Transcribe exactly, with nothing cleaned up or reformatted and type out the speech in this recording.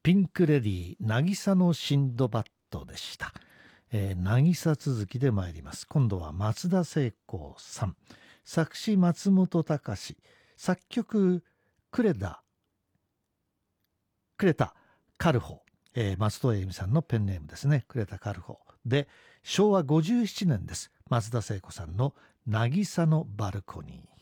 ピンクレディー渚のシンドバッドでした。えー、渚続きで参ります。今度は松田聖子さん、作詞松本隆、作曲呉田呉田カルホ、えー、松任谷由実さんのペンネームですね。呉田カルホで、しょうわごじゅうななねんです。松田聖子さんの渚のバルコニー。